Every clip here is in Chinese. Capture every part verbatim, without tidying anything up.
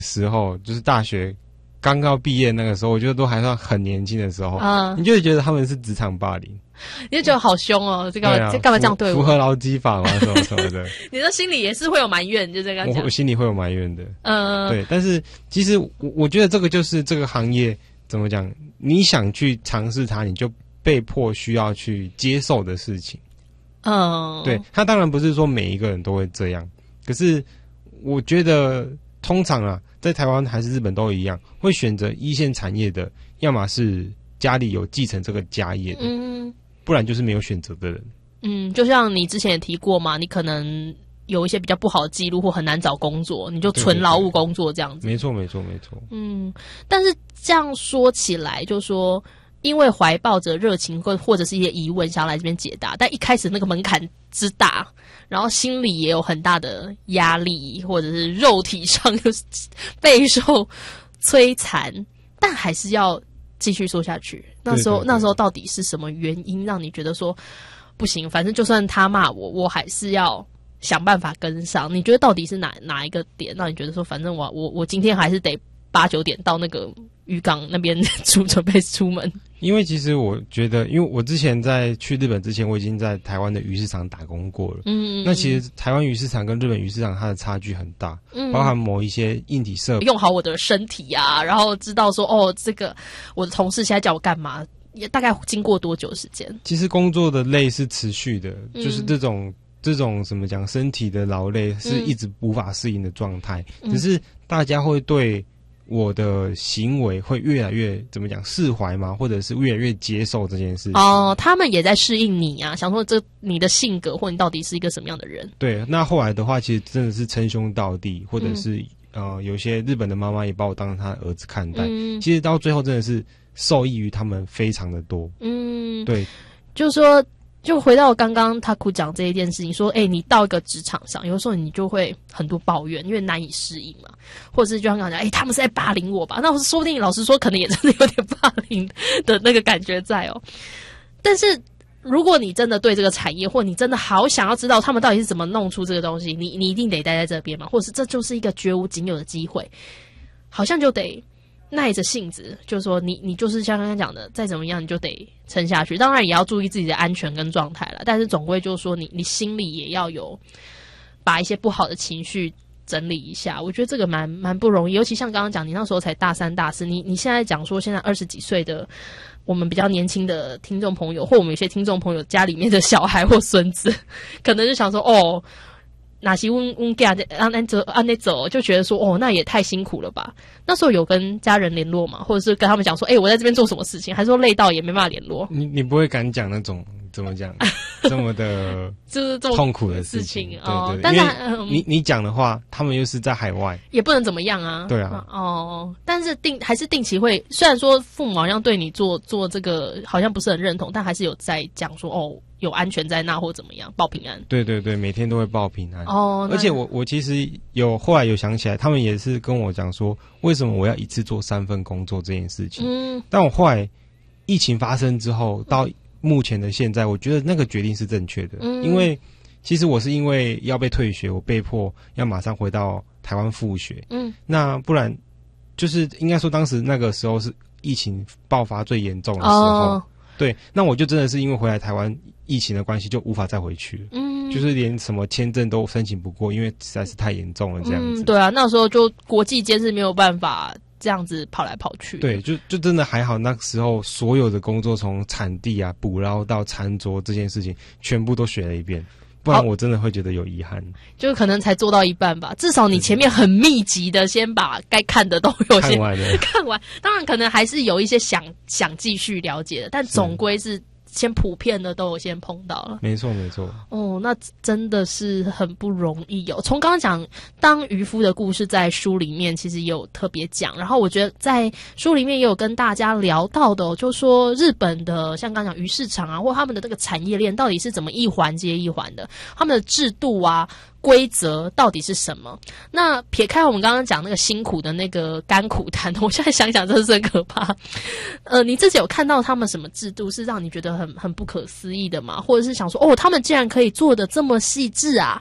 时候，就是大学刚刚毕业那个时候，我觉得都还算很年轻的时候， 嗯， 你就会觉得他们是职场霸凌， 你就觉得好凶哦，这干嘛、 啊、 这干嘛这样对我？ 符合劳基法嘛，什么什么的。 你的心里也是会有埋怨，就这样讲。 我心里会有埋怨的， 嗯， 对。但是其实我我觉得这个就是这个行业怎么讲，你想去尝试它，你就被迫需要去接受的事情。 嗯， 对，他当然不是说每一个人都会这样，可是我觉得通常啊，在台湾还是日本都一样，会选择一线产业的，要么是家里有继承这个家业的，嗯，不然就是没有选择的人。 嗯，就像你之前也提过嘛，你可能有一些比较不好的记录或很难找工作，你就纯劳务工作这样子。 没错，没错，没错。 嗯，但是这样说起来，就说。因为怀抱着热情或或者是一些疑问想要来这边解答，但一开始那个门槛之大，然后心里也有很大的压力，或者是肉体上就是备受摧残，但还是要继续说下去。那时候对对对，那时候到底是什么原因让你觉得说不行？反正就算他骂我，我还是要想办法跟上。你觉得到底是哪哪一个点让你觉得说，反正我我我今天还是得八九点到那个渔港那边出准备出门？ 因为其实我觉得，因为我之前在去日本之前，我已经在台湾的鱼市场打工过了。嗯，那其实台湾鱼市场跟日本鱼市场它的差距很大，嗯，包含某一些硬体设备， 用好我的身体啊，然后知道说哦，这个我的同事现在叫我干嘛，也大概经过多久时间？ 其实工作的累是持续的，嗯，就是这种这种怎么讲，身体的劳累是一直无法适应的状态，嗯，只是大家会对我的行为会越来越怎么讲释怀吗？或者是越来越接受这件事情？ 哦，他们也在适应你啊，想说这你的性格或你到底是一个什么样的人？ 对，那后来的话，其实真的是称兄道弟，或者是，嗯，呃，有些日本的妈妈也把我当成他的儿子看待。嗯，其实到最后真的是受益于他们非常的多。嗯，对， 就是说。就回到刚刚他哭讲这一件事情，说，哎、欸，你到一个职场上，有的时候你就会很多抱怨，因为难以适应嘛，或者是就像刚刚讲，哎、欸，他们是在霸凌我吧？那我说不定老实说，可能也真的有点霸凌的那个感觉在哦。但是如果你真的对这个产业，或你真的好想要知道他们到底是怎么弄出这个东西，你你一定得待在这边嘛，或者是这就是一个绝无仅有的机会，好像就得耐着性子，就是说你你就是像刚刚讲的，再怎么样你就得撑下去。当然也要注意自己的安全跟状态了，但是总归就是说你你心里也要有把一些不好的情绪整理一下。我觉得这个蛮蛮不容易，尤其像刚刚讲，你那时候才大三大四，你你现在讲说现在二十几岁的我们比较年轻的听众朋友，或我们有些听众朋友家里面的小孩或孙子，可能就想说哦。哪些温温家按按走按那走，就觉得说哦，那也太辛苦了吧？那时候有跟家人联络嘛，或者是跟他们讲说，哎、欸，我在这边做什么事情，还是说累到也没办法联络？ 你你不会敢讲那种怎么讲这么的， 就是这么痛苦的事情， 哦。 对对对， 但是、 嗯、你你讲的话，他们又是在海外， 也不能怎么样啊。 对啊， 哦，但是定还是定期会，虽然说父母好像对你做做这个好像不是很认同，但还是有在讲说哦。有安全在那或怎么样报平安？对对对，每天都会报平安哦。 而且我我其实有后来有想起来，他们也是跟我讲说，为什么我要一次做三份工作这件事情。嗯，但我后来疫情发生之后，到目前的现在，我觉得那个决定是正确的。嗯，因为其实我是因为要被退学，我被迫要马上回到台湾复学。嗯，那不然就是应该说，当时那个时候是疫情爆发最严重的时候。哦，对，那我就真的是因为回来台湾疫情的关系，就无法再回去了。嗯，就是连什么签证都申请不过，因为实在是太严重了，这样子。 嗯，对啊，那时候就国际间是没有办法这样子跑来跑去。 对，就就真的还好，那时候所有的工作从产地啊、捕捞到餐桌这件事情，全部都学了一遍。不然我真的会觉得有遗憾， 就可能才做到一半吧。至少你前面很密集的先把该看的都有先看完了， 看完。当然可能还是有一些想想继续了解的，但总归是先普遍的都有先碰到了。 没错没错。 哦，那真的是很不容易哦。从刚刚讲当渔夫的故事，在书里面其实也有特别讲，然后我觉得在书里面也有跟大家聊到的、哦，就说日本的像刚刚讲鱼市场啊，或他们的这个产业链到底是怎么一环接一环的，他们的制度啊。规则到底是什么？那撇开我们刚刚讲那个辛苦的那个甘苦谈，我现在想想真的是很可怕。呃，你自己有看到他们什么制度是让你觉得很很不可思议的吗？或者是想说，哦，他们竟然可以做得这么细致啊？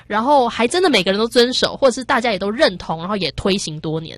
然后还真的每个人都遵守，或者是大家也都认同，然后也推行多年。